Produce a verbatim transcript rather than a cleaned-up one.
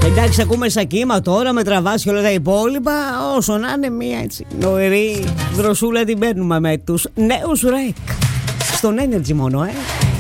Εντάξει, ακούμε σαν κύμα τώρα με τραβάς και όλα τα υπόλοιπα. Όσο να είναι, μία έτσι νοερή δροσούλα την παίρνουμε με τους νέους ρεκ. Στον Energy μόνο, ε.